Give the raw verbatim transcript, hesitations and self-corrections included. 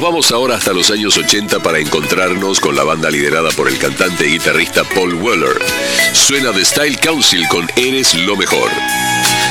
vamos ahora hasta los años ochenta para encontrarnos con la banda liderada por el cantante y guitarrista Paul Weller. Suena The Style Council con Eres lo Mejor.